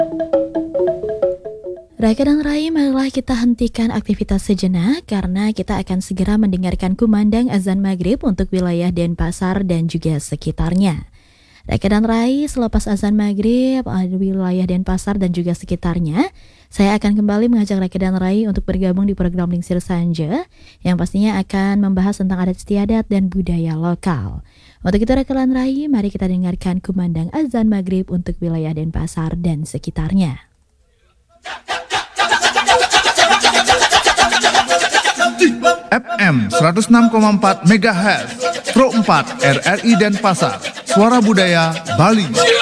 Raka dan Rai, marilah kita hentikan aktivitas sejenak karena kita akan segera mendengarkan kumandang azan maghrib untuk wilayah Denpasar dan juga sekitarnya. Raka dan Rai, selepas azan maghrib di wilayah Denpasar dan juga sekitarnya, saya akan kembali mengajak Raka dan Rai untuk bergabung di program Lingsir Sanja yang pastinya akan membahas tentang adat istiadat dan budaya lokal. Untuk itu Raka dan Rai, mari kita dengarkan kumandang azan maghrib untuk wilayah Denpasar dan sekitarnya. FM 106,4 MHz Pro 4 RRI Denpasar, Suara Budaya Bali.